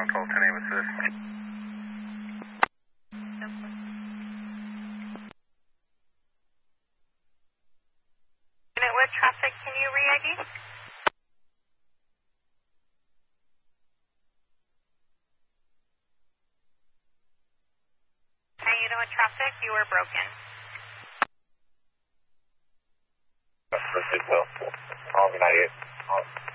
Control 10 name assist. Unit with traffic, can you re-ID? Hey, unit with traffic, you were broken. Proceed well. All 98.